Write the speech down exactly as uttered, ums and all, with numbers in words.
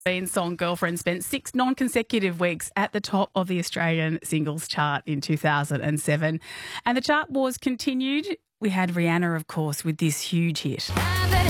Song Girlfriend spent six non-consecutive weeks at the top of the Australian singles chart in two thousand seven. And the chart wars continued. We had Rihanna, of course, with this huge hit.